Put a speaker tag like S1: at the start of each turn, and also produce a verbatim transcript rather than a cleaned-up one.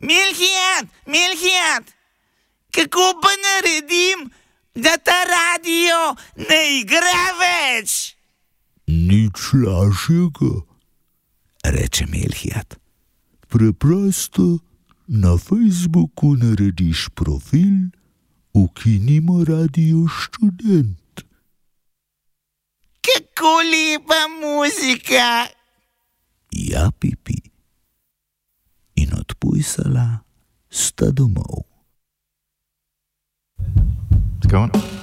S1: Milhijad, Milhijad, kako pa naredim, da ta radio ne igra več?
S2: Nič lažjega,
S3: reče Milhijad.
S2: Preprosto na Facebooku narediš profil Ukinimo Radio Študent.
S1: Kako lepa muzika.
S3: Ja, Pipi. In odpujsala sta domov.
S4: It's going.